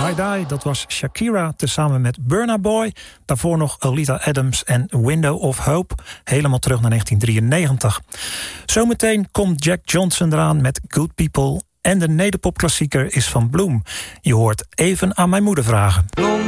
Die Die, dat was Shakira tezamen met Burna Boy. Daarvoor nog Oleta Adams en Window of Hope. Helemaal terug naar 1993. Zometeen komt Jack Johnson eraan met Good People. En de nederpopklassieker is van Bloem. Je hoort Even aan mijn moeder vragen.